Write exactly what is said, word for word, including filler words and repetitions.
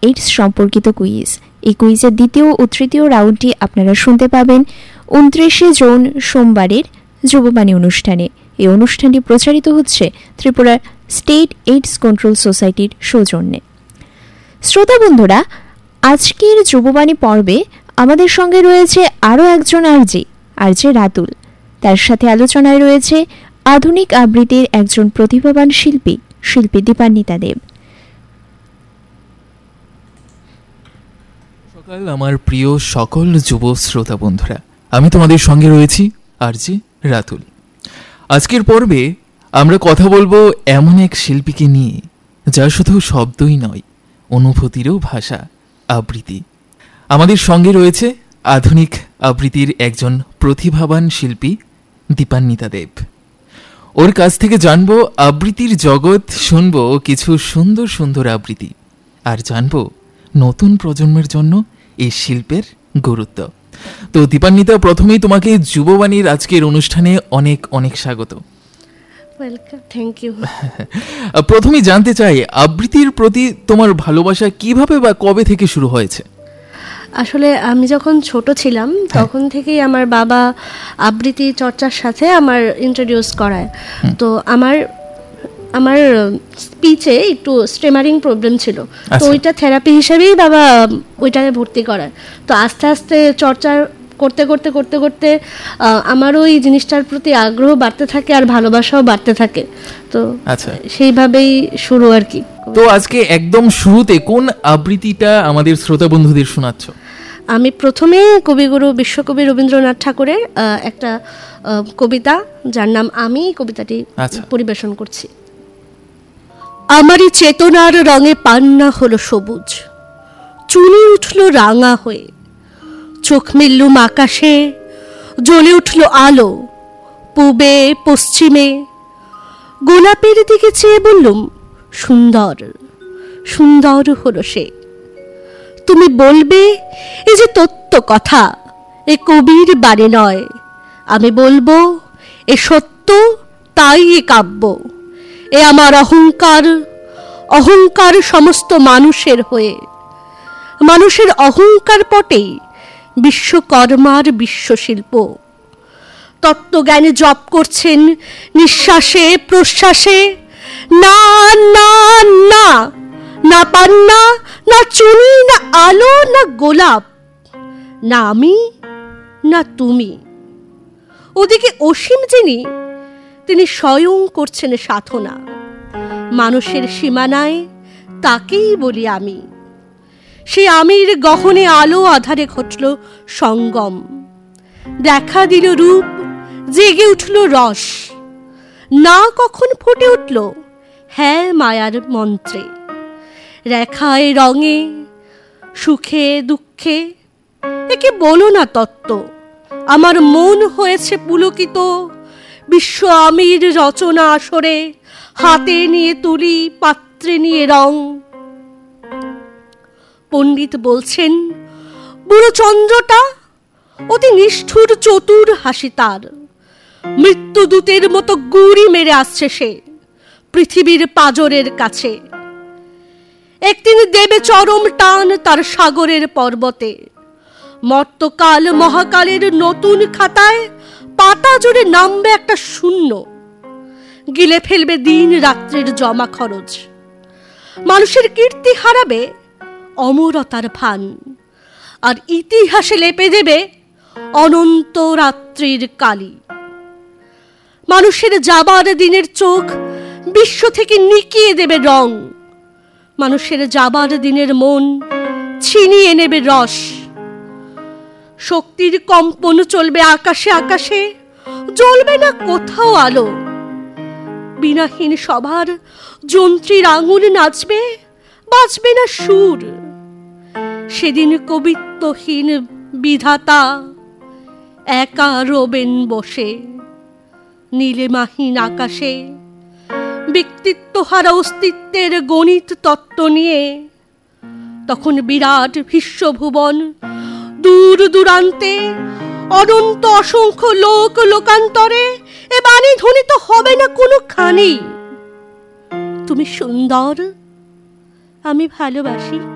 AIDS সম্পর্কিত quiz. এই কুইজের দ্বিতীয় ও তৃতীয় রাউন্ডটি আপনারা শুনতে পাবেন উনত্রিশে জুন সোমবারের যুববাণী অনুষ্ঠানে। এই অনুষ্ঠানটি প্রচারিত হচ্ছে ত্রিপুরা স্টেট এইডস কন্ট্রোল সোসাইটির সৌজন্যে। শ্রোতা বন্ধুরা, আজকের যুববাণী পর্বে আমাদের সঙ্গে রয়েছে আরও একজন আরজি, আরজে রাতুল। তার সাথে আলোচনায় রয়েছে আধুনিক আবৃত্তির একজন প্রতিভাবান শিল্পী, শিল্পী দীপান্বিতা দেব। সকাল আমার প্রিয় সকল যুব শ্রোতা বন্ধুরা, আমি তোমাদের সঙ্গে রয়েছি আরজে রাতুল। আজকের পর্বে আমরা কথা বলবো এমন এক শিল্পীকে নিয়ে, যা শুধু শব্দই নয়, অনুভূতিরও ভাষা, আবৃত্তি। আমাদের সঙ্গে রয়েছে আধুনিক আবৃত্তির একজন প্রতিভাবান শিল্পী দীপান্বিতা দেব। ওর কাছ থেকে জানবো আবৃত্তির জগৎ, শুনবো কিছু সুন্দর সুন্দর আবৃত্তি, আর জানবো নতুন প্রজন্মের জন্য এই শিল্পের গুরুত্ব। তো দীপান্বিতা, প্রথমেই তোমাকে যুববাণীর আজকের অনুষ্ঠানে অনেক অনেক স্বাগত। Welcome, thank you. প্রথমেই জানতে চাই, আবৃত্তির প্রতি তোমার ভালোবাসা কিভাবে বা কবে থেকে শুরু হয়েছে? আসলে আমি যখন ছোট ছিলাম তখন থেকেই আমার বাবা আবৃত্তি চর্চার সাথে আমার ইন্ট্রোডিউস করায়। তো আমার আমার স্পিচে একটু স্টেমারিং প্রবলেম ছিল, তো ওইটা থেরাপি হিসেবেই বাবা ওইটাতে ভর্তি করায়। তো আস্তে আস্তে চর্চার করতে করতে করতে করতে আমারও এই জিনিসটার প্রতি আগ্রহ বাড়তে থাকে আর ভালোবাসাও বাড়তে থাকে। তো আচ্ছা, সেইভাবেই শুরু আর কি। তো আজকে একদম শুরুতে কোন আবৃত্তিটা আমাদের শ্রোতা বন্ধুদের শোনাচ্ছ? আমি প্রথমে কবিগুরু বিশ্বকবি রবীন্দ্রনাথ ঠাকুরের একটা কবিতা, যার নাম আমি, কবিতাটি পরিবেশন করছি। আমারই চেতনার রঙে পান্না হলো সবুজ, চুনি উঠল রাঙা হয়ে, চোখ মেললুম আকাশে, জ্বলে উঠল আলো, পূবে পশ্চিমে। গোলাপের দিকে চেয়ে বললুম সুন্দর, সুন্দর হলো সে। তুমি বলবে এই যে তত্ত্ব কথা, এ কবির বাণী নয়। আমি বলবো এ সত্য, তাই এ কাব্য। এ আমার অহংকার, অহংকার সমস্ত মানুষের হয়ে। মানুষের অহংকার পটেই বিশ্বকর্মার বিশ্বশিল্প। তত্ত্বজ্ঞানে জপ করছেন নিঃশ্বাসে প্রশ্বাসে। না না না, না পান্না, না চুনি, না আলো, না গোলাপ, না আমি, না তুমি। ওদিকে অসীম যিনি, তিনি স্বয়ং করছেন সাধনা। মানুষের সীমানায় তাকেই বলি আমি। সে আমির গহনে আলো আধারে ঘটল সঙ্গম। দেখা দিল রূপ, জেগে উঠল রস। না কখন ফুটে উঠল হ্যাঁ মায়ার মন্ত্রে। রেখায় রঙে, সুখে দুঃখে, একে বলো না তত্ত্ব। আমার মন হয়েছে পুলকিত বিশ্ব আমির রচনা আসরে। হাতে নিয়ে তুলি, পাত্রে নিয়ে রং। পণ্ডিত বলছেন বুড়ো চন্দ্রটা অতি নিষ্ঠুর চতুর হাসি তার। মৃত্যুদূতের মতো গুড়ি মেরে আসছে সে পৃথিবীর পাজরের কাছে। একদিন দেবে চরম টান তার সাগরের পর্বতে। মর্তকাল মহাকালের নতুন খাতায় পাতা জুড়ে নামবে একটা শূন্য। গিলে ফেলবে দিন রাত্রির জমা খরচ। মানুষের কীর্তি হারাবে অমরতার ভান, আর ইতিহাসে লেপে দেবে অনন্ত রাত্রির কালি। মানুষের যাবার দিনের চোখ বিশ্ব থেকে নিকিয়ে দেবে রং। মানুষের যাবার দিনের মন ছিনিয়ে নেবে রস। শক্তির কম্পন চলবে আকাশে আকাশে, জ্বলবে না কোথাও আলো। বিনাহীন সভার যন্ত্রীর আঙুল নাচবে, বাজবে না সুর। সেদিন কবিত্বহীন বিধাতা একা রবেন বসে নীলিমাহীন আকাশে। ব্যক্তিত্বহারা অস্তিত্বের গণিত তত্ত্ব নিয়ে তখন বিরাট বিশ্বভুবন, দূর দূরান্তে অনন্ত অসংখ্য লোক লোকান্তরে এ বাণী ধ্বনিত হবে না কোনোখানেই। তুমি সুন্দর, আমি ভালোবাসি।